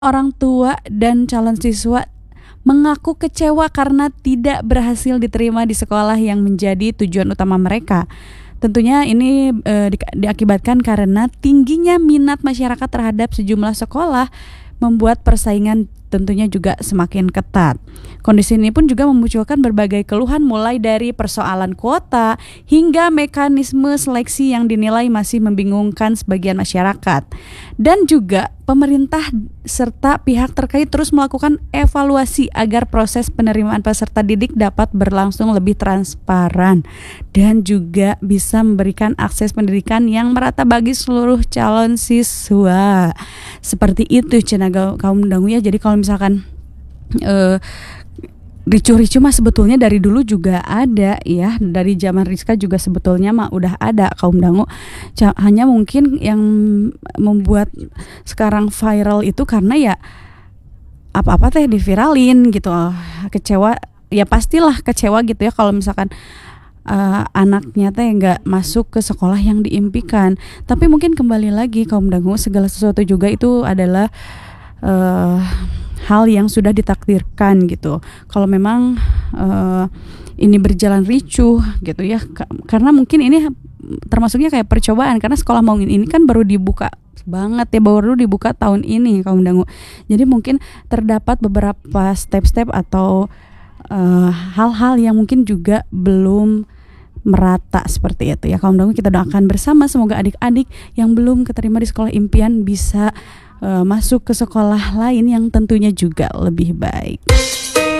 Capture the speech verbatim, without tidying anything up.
Orang tua dan calon siswa mengaku kecewa karena tidak berhasil diterima di sekolah yang menjadi tujuan utama mereka. Tentunya ini eh, di- diakibatkan karena tingginya minat masyarakat terhadap sejumlah sekolah membuat persaingan tentunya juga semakin ketat. Kondisi ini pun juga memunculkan berbagai keluhan mulai dari persoalan kuota hingga mekanisme seleksi yang dinilai masih membingungkan sebagian masyarakat. Dan juga pemerintah serta pihak terkait terus melakukan evaluasi agar proses penerimaan peserta didik dapat berlangsung lebih transparan dan juga bisa memberikan akses pendidikan yang merata bagi seluruh calon siswa. Seperti itu cenah kaum dangu ya. Jadi kalau misalkan eh, ricu-ricu mah sebetulnya dari dulu juga ada ya, dari zaman Rizka juga sebetulnya mah udah ada kaum dangu. Ca- hanya mungkin yang membuat sekarang viral itu karena ya apa-apa teh diviralin gitu. Kecewa ya, pastilah kecewa gitu ya kalau misalkan uh, anaknya teh nggak masuk ke sekolah yang diimpikan. Tapi mungkin kembali lagi kaum dangu, segala sesuatu juga itu adalah uh, hal yang sudah ditakdirkan gitu. Kalau memang uh, ini berjalan ricuh gitu ya, ka- karena mungkin ini termasuknya kayak percobaan, karena sekolah Maungin ini kan baru dibuka banget ya, baru dibuka tahun ini kaum dangu. Jadi mungkin terdapat beberapa step-step atau uh, hal-hal yang mungkin juga belum merata seperti itu ya kaum dangu. Kita doakan bersama semoga adik-adik yang belum keterima di sekolah impian bisa uh, masuk ke sekolah lain yang tentunya juga lebih baik.